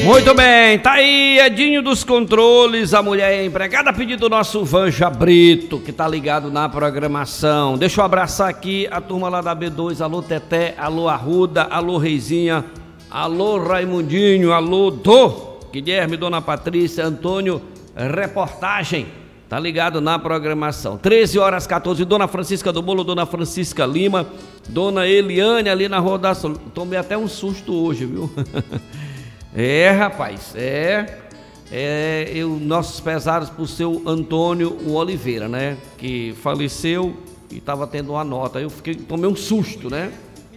Muito bem, tá aí Edinho dos Controles, a mulher empregada, a pedido do nosso Vanja Brito, que tá ligado na programação. Deixa eu abraçar aqui a turma lá da B2, alô Teté, alô Arruda, alô Reizinha, alô Raimundinho, alô Guilherme, Dona Patrícia, Antônio, reportagem, tá ligado na programação. 13h14, Dona Francisca do Bolo, Dona Francisca Lima, Dona Eliane ali na rodação. Tomei até um susto hoje, viu? Rapaz, nossos pesares pro seu Antônio Oliveira, né? Que faleceu e estava tendo uma nota. Eu tomei um susto, né?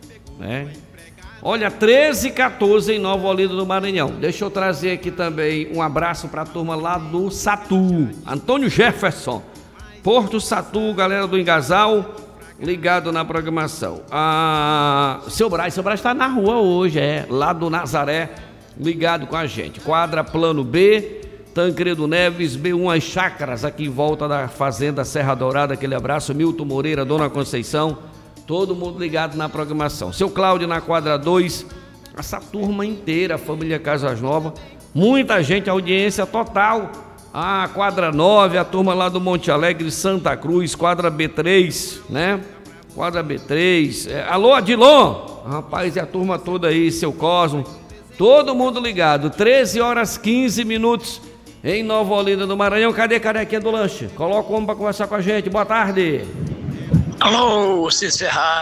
Olha, 13h14 em Nova Olinda do Maranhão. Deixa eu trazer aqui também um abraço para a turma lá do Satu, Antônio Jefferson, Porto Satu, galera do Engasal, ligado na programação. Seu Braz está na rua hoje, lá do Nazaré, ligado com a gente. Quadra Plano B, Tancredo Neves, B1 As Chácaras, aqui em volta da Fazenda Serra Dourada. Aquele abraço, Milton Moreira, Dona Conceição, todo mundo ligado na programação. Seu Cláudio na quadra 2, essa turma inteira, a família Casas Nova, muita gente, audiência total. Quadra 9, a turma lá do Monte Alegre, Santa Cruz, quadra B3, né? Quadra B3, alô Adilon, rapaz, e a turma toda aí, seu Cosmo, todo mundo ligado. 13h15 em Nova Olinda do Maranhão. Cadê Carequinha do Lanche? Coloca o homem pra conversar com a gente. Boa tarde. Alô, Cis Ferraz.